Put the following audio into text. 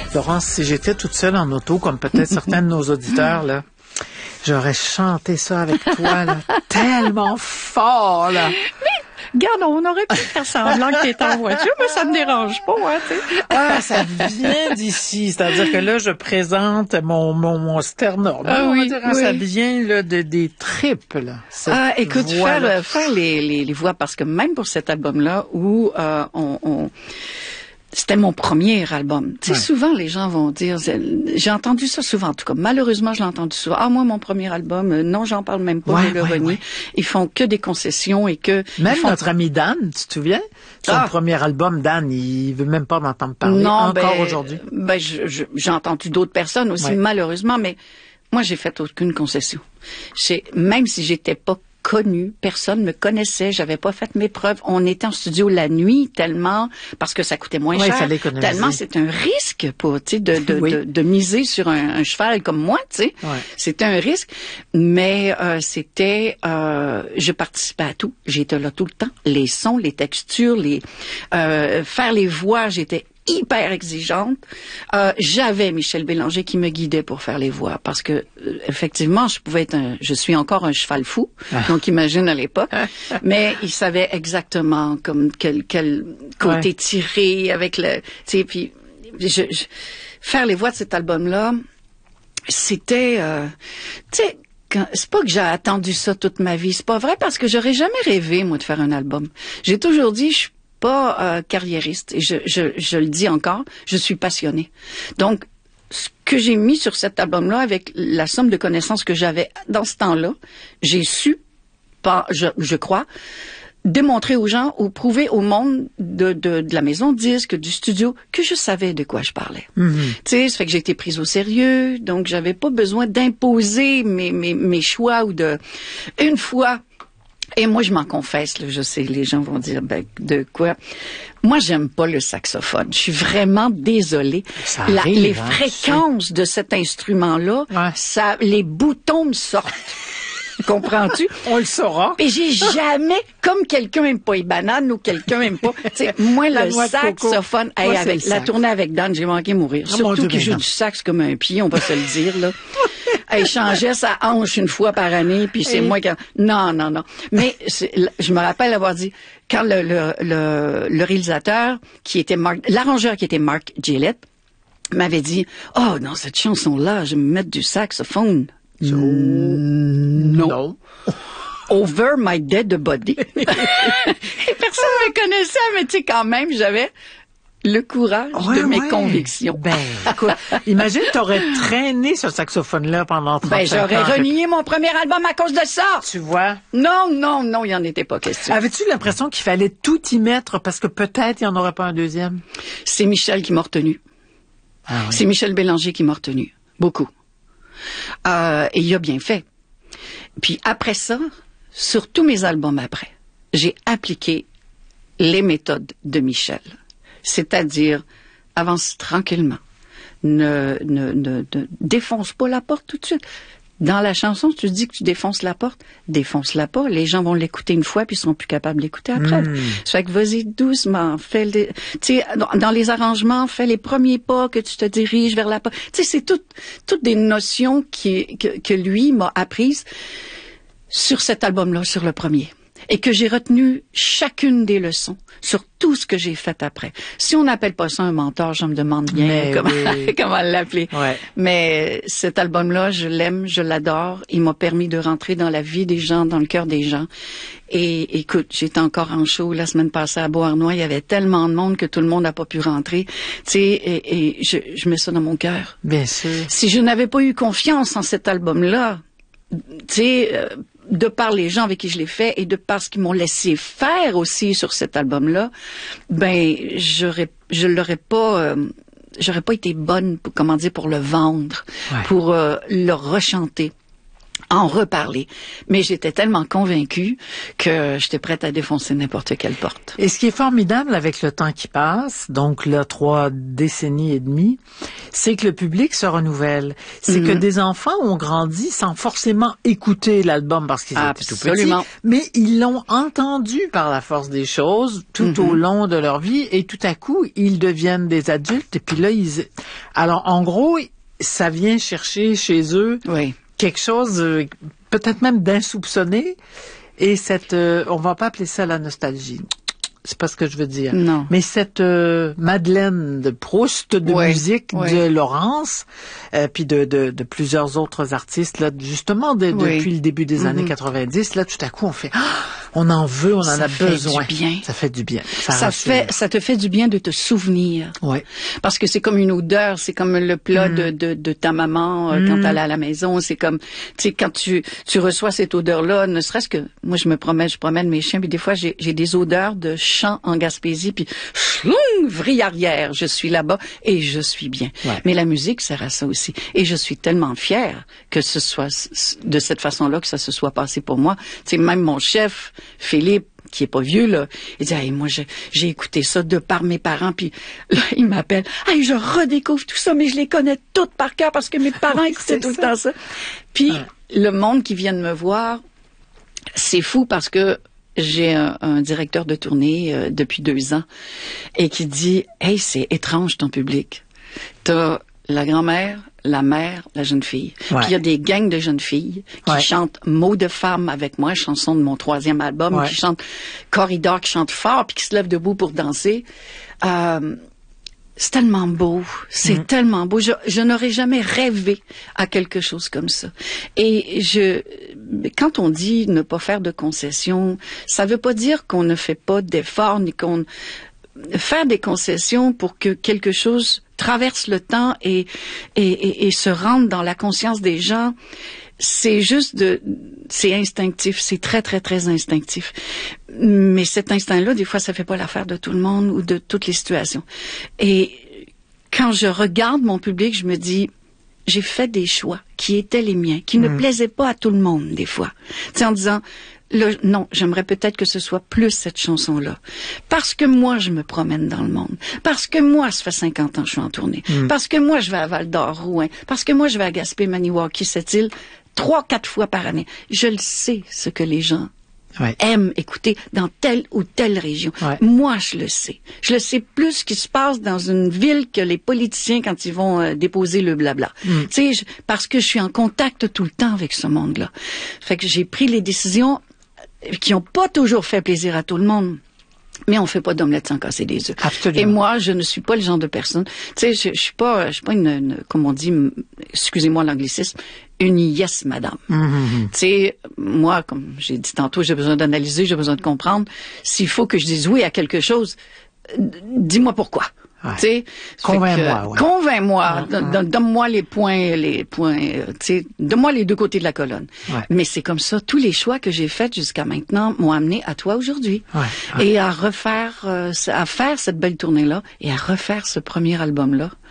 Laurence, si j'étais toute seule en auto, comme peut-être certains de nos auditeurs, là, j'aurais chanté ça avec toi, là, tellement fort, là. Regarde, on aurait pu faire semblant que t'étais en voiture, mais ça me dérange pas, hein, tu sais. Ah, ça vient d'ici. C'est-à-dire que là, je présente mon sternum. Ah oui, oui. Ça vient, là, des tripes, là. Écoute, faire les voix, parce que même pour cet album-là, où, c'était mon premier album. Tu sais, souvent, les gens vont dire, j'ai entendu ça souvent, en tout cas, malheureusement, je l'ai entendu souvent. Ah, moi, mon premier album, non, j'en parle même pas, je le renie. Ouais. Ils font que des concessions et que... Même notre ami Dan, tu te souviens? Son premier album, Dan, il veut même pas m'entendre parler encore aujourd'hui. Ben, j'ai entendu d'autres personnes aussi, malheureusement, mais moi, j'ai fait aucune concession. Même si j'étais pas connue, personne me connaissait, j'avais pas fait mes preuves. On était en studio la nuit tellement, parce que ça coûtait moins cher, tellement c'est un risque pour, tu sais, de miser sur un cheval comme moi, tu sais. Ouais. C'était un risque, mais je participais à tout. J'étais là tout le temps. Les sons, les textures, faire les voix, j'étais hyper exigeante. J'avais Michel Bélanger qui me guidait pour faire les voix parce que effectivement, je suis encore un cheval fou. Donc imagine à l'époque, mais il savait exactement comme quel côté tirer avec le, tu sais, puis faire les voix de cet album-là, c'était tu sais, c'est pas que j'ai attendu ça toute ma vie, c'est pas vrai parce que j'aurais jamais rêvé moi de faire un album. J'ai toujours dit je suis pas carriériste et je le dis encore, je suis passionnée. Donc ce que j'ai mis sur cet album-là avec la somme de connaissances que j'avais dans ce temps-là, j'ai su je crois démontrer aux gens ou prouver au monde de la maison de disques, du studio, que je savais de quoi je parlais. Mm-hmm. Tu sais, ça fait que j'ai été prise au sérieux, donc j'avais pas besoin d'imposer mes choix ou une fois. Et moi, je m'en confesse, là, je sais, les gens vont dire, de quoi? Moi, j'aime pas le saxophone. Je suis vraiment désolée. Les fréquences de cet instrument-là, les boutons me sortent. Comprends-tu? On le saura. Et j'ai jamais, comme quelqu'un aime pas les bananes ou quelqu'un aime pas, tu sais, moi, le saxophone, avec la tournée avec Dan, j'ai manqué mourir. Surtout qu'il joue du sax comme un pied, on va se le dire, là. Elle changeait sa hanche une fois par année, puis c'est moi qui... Non. Mais je me rappelle avoir dit, quand le réalisateur, l'arrangeur qui était Mark Gillett, m'avait dit, oh, dans cette chanson-là, je vais me mettre du saxophone. Non. Over my dead body. Et personne ne me connaissait, mais tu sais, quand même, j'avais le courage de mes convictions. Écoute, imagine, t'aurais traîné ce saxophone-là pendant 35 ans. J'aurais renié mon premier album à cause de ça. Tu vois? Non, il en était pas question. Avais-tu l'impression qu'il fallait tout y mettre parce que peut-être il n'y en aurait pas un deuxième? C'est Michel qui m'a retenu. C'est Michel Bélanger qui m'a retenu. Beaucoup. Et il a bien fait. Puis après ça, sur tous mes albums après, j'ai appliqué les méthodes de Michel. C'est-à-dire, avance tranquillement. Ne défonce pas la porte tout de suite. Dans la chanson, tu dis que tu défonces-la défonce-la pas. Les gens vont l'écouter une fois puis ils seront plus capables de l'écouter après. Ça fait que vas-y doucement, tu sais, dans les arrangements, fais les premiers pas que tu te diriges vers la porte. Tu sais, c'est toutes des notions que lui m'a apprises sur cet album-là, sur le premier. Et que j'ai retenu chacune des leçons sur tout ce que j'ai fait après. Si on n'appelle pas ça un mentor, je me demande bien comment l'appeler. Ouais. Mais cet album-là, je l'aime, je l'adore. Il m'a permis de rentrer dans la vie des gens, dans le cœur des gens. Et écoute, j'étais encore en show la semaine passée à Beauharnois. Il y avait tellement de monde que tout le monde n'a pas pu rentrer. Tu sais, et je mets ça dans mon cœur. Bien sûr. Si je n'avais pas eu confiance en cet album-là, tu sais... de par les gens avec qui je l'ai fait et de par ce qu'ils m'ont laissé faire aussi sur cet album-là, j'aurais pas été bonne pour le vendre, pour le rechanter. en reparler. Mais j'étais tellement convaincue que j'étais prête à défoncer n'importe quelle porte. Et ce qui est formidable avec le temps qui passe, donc là, 3 décennies et demie, c'est que le public se renouvelle. C'est que des enfants ont grandi sans forcément écouter l'album parce qu'ils étaient tout petits, mais ils l'ont entendu par la force des choses tout au long de leur vie et tout à coup, ils deviennent des adultes et puis là, alors en gros, ça vient chercher chez eux quelque chose, peut-être même d'insoupçonné, et on va pas appeler ça la nostalgie. C'est pas ce que je veux dire. Non. Mais cette Madeleine de Proust de musique de Laurence, puis de plusieurs autres artistes, là, justement, depuis le début des années 90, là, tout à coup, on fait, on en veut, on en a besoin. Du bien. Ça fait du bien. Ça te fait du bien de te souvenir. Ouais. Parce que c'est comme une odeur, c'est comme le plat de ta maman quand elle est à la maison, c'est comme, tu sais, quand tu reçois cette odeur-là, ne serait-ce que, moi, je promène mes chiens, puis des fois, j'ai des odeurs de champ en Gaspésie, puis vrille arrière, je suis là-bas et je suis bien. Ouais. Mais la musique sert à ça aussi. Et je suis tellement fière que ce soit de cette façon-là que ça se soit passé pour moi. Tu sais, même mon chef, Philippe, qui est pas vieux, là, il dit, hey, moi, j'ai écouté ça de par mes parents, puis là, il m'appelle, hey, je redécouvre tout ça, mais je les connais toutes par cœur parce que mes parents écoutaient tout le temps ça. Puis, le monde qui vient de me voir, c'est fou parce que j'ai un directeur de tournée depuis 2 ans et qui dit, hey, c'est étrange ton public. T'as la grand-mère, la mère, la jeune fille. Ouais. Puis il y a des gangs de jeunes filles qui chantent Mots de femme avec moi, chanson de mon 3e album, qui chantent Corridor, qui chantent fort, puis qui se lèvent debout pour danser. C'est tellement beau, c'est tellement beau. Je n'aurais jamais rêvé à quelque chose comme ça. Et quand on dit ne pas faire de concessions, ça veut pas dire qu'on ne fait pas d'efforts, ni qu'on faire des concessions pour que quelque chose traverse le temps et se rende dans la conscience des gens. C'est juste c'est instinctif, c'est très, très, très instinctif. Mais cet instinct-là, des fois, ça fait pas l'affaire de tout le monde ou de toutes les situations. Et quand je regarde mon public, je me dis, j'ai fait des choix qui étaient les miens, qui ne plaisaient pas à tout le monde, des fois. Tu sais, en disant, non, j'aimerais peut-être que ce soit plus cette chanson-là. Parce que moi, je me promène dans le monde. Parce que moi, ça fait 50 ans que je suis en tournée. Parce que moi, je vais à Val-d'Or, Rouen. Parce que moi, je vais à Gaspé, Maniwaki, cette île, 3-4 fois par année. Je le sais, ce que les gens aiment écouter dans telle ou telle région. Ouais. Moi, je le sais. Je le sais plus ce qui se passe dans une ville que les politiciens quand ils vont déposer le blabla. Tu sais, parce que je suis en contact tout le temps avec ce monde-là. Fait que j'ai pris les décisions qui n'ont pas toujours fait plaisir à tout le monde. Mais on fait pas d'omelette sans casser des œufs. Absolument. Et moi, je ne suis pas le genre de personne. Tu sais, je suis pas une comme on dit, excusez-moi l'anglicisme, une yes madame. Tu sais, moi, comme j'ai dit tantôt, j'ai besoin d'analyser, j'ai besoin de comprendre. S'il faut que je dise oui à quelque chose, dis-moi pourquoi. Tu sais, convainc-moi. Convainc-moi. Donne-moi les points, tu sais, donne-moi les 2 côtés de la colonne. Ouais. Mais c'est comme ça, tous les choix que j'ai faits jusqu'à maintenant m'ont amené à toi aujourd'hui. Et à faire cette belle tournée-là et à refaire ce premier album-là.